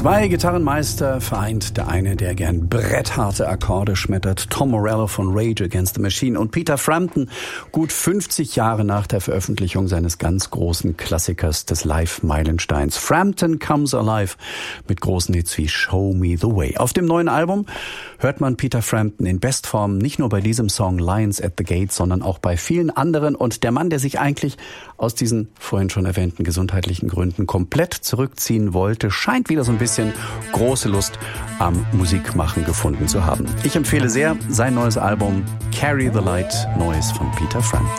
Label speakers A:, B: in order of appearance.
A: Zwei Gitarrenmeister vereint. Der eine, der gern brettharte Akkorde schmettert, Tom Morello von Rage Against the Machine, und Peter Frampton, gut 50 Jahre nach der Veröffentlichung seines ganz großen Klassikers des Live-Meilensteins. Frampton Comes Alive mit großen Hits wie Show Me the Way. Auf dem neuen Album hört man Peter Frampton in Bestform, nicht nur bei diesem Song Lions at the Gate, sondern auch bei vielen anderen. Und der Mann, der sich eigentlich aus diesen vorhin schon erwähnten gesundheitlichen Gründen komplett zurückziehen wollte, scheint wieder so ein bisschen große Lust am Musikmachen gefunden zu haben. Ich empfehle sehr sein neues Album Carry the Light, Neues von Peter Frampton.